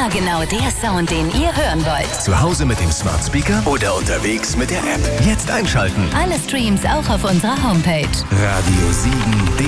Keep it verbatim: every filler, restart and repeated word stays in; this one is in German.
Immer genau der Sound, den ihr hören wollt. Zu Hause mit dem Smart Speaker oder unterwegs mit der App. Jetzt einschalten. Alle Streams auch auf unserer Homepage. Radio sieben.